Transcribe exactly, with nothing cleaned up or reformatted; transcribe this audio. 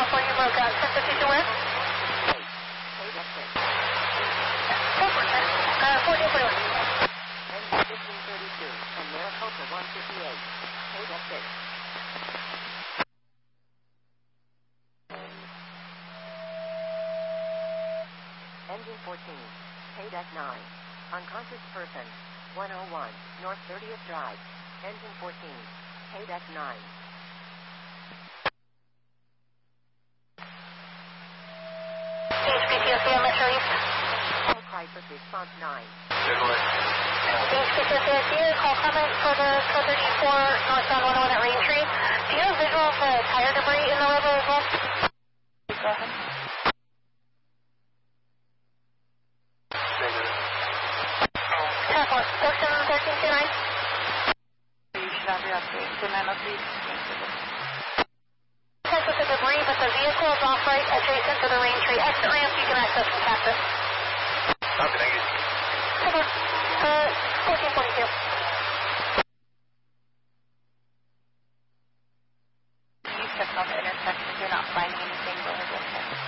California broke out. ten fifty-two where? Uh, fourteen forty-one. Engine fifteen thirty-two from Maricopa one fifty-eight. Paid at six. Engine fourteen. Paid at nine. Unconscious person. one oh one. North thirtieth Drive. Engine fourteen. Paid at nine. H P C O C on Metro East. Call Crisis response nine. H P C O C here. Call comment for the code thirty-four northbound one oh one at Raintree. Do you have visual of the tire debris in the roadway as well? Go ahead. Telephone. Ocean thirteen two nine. You should have your update. Demand please. Check with the debris, but the vehicle is off right adjacent to the Raintree exit ramp. You can access from Cactus. Copy, thank you. Okay. Uh, fourteen forty-two. You checked all the intersections. You're not finding anything going against it.